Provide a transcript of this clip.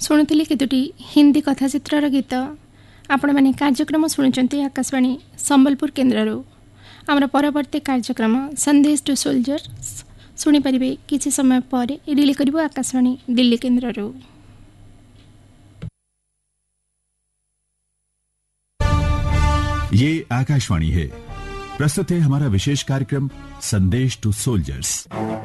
शुणुली केतोटी हिंदी कथाचित्र गीत आपण मैंने कार्यक्रम शुणुंट आकाशवाणी संबलपुर केन्द्र आमर परवर्ती कार्यक्रम संदेश टू सोल्जर्स शुणिपारे किसी समय पर रिले कर आकाशवाणी दिल्ली केन्द्र। ये आकाशवाणी है। प्रस्तुत है हमारा विशेष कार्यक्रम संदेश टू सोल्जर्स।